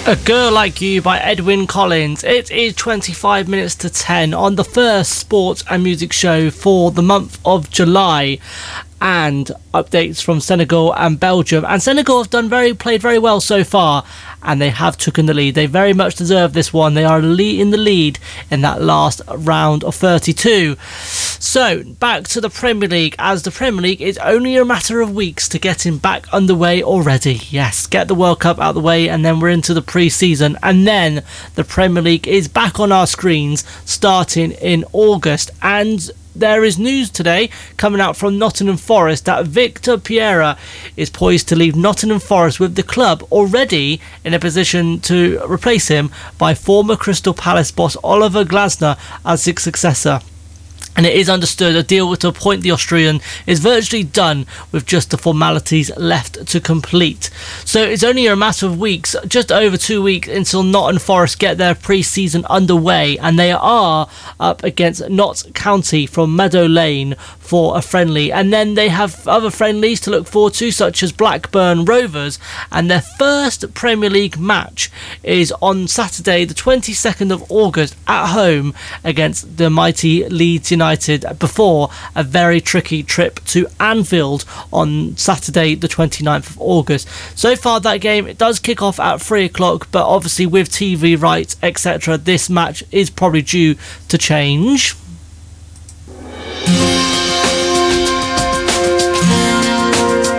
A Girl Like You by Edwyn Collins. It is 25 minutes to 10 on the first sports and music show for the month of July. And updates from Senegal and Belgium. And Senegal have played very well so far, and they have taken the lead. They very much deserve this one. They are in the lead in that last round of 32. So, back to the Premier League, as the Premier League is only a matter of weeks to getting back underway already. Yes, get the World Cup out of the way, and then we're into the pre-season, and then the Premier League is back on our screens starting in August. And there is news today coming out from Nottingham Forest that Victor Piera is poised to leave Nottingham Forest with the club already in a position to replace him by former Crystal Palace boss Oliver Glasner as his successor. And it is understood a deal to appoint the Austrian is virtually done, with just the formalities left to complete. So it's only a matter of weeks, just over 2 weeks, until Nottingham Forest get their pre-season underway, and they are up against Notts County from Meadow Lane for a friendly. And then they have other friendlies to look forward to, such as Blackburn Rovers, and their first Premier League match is on Saturday the 22nd of August at home against the mighty Leeds United, before a very tricky trip to Anfield on Saturday the 29th of August. So far that game, it does kick off at 3 o'clock, but obviously with TV rights etc, this match is probably due to change.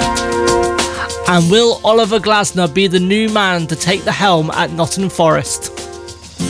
And will Oliver Glasner be the new man to take the helm at Nottingham Forest?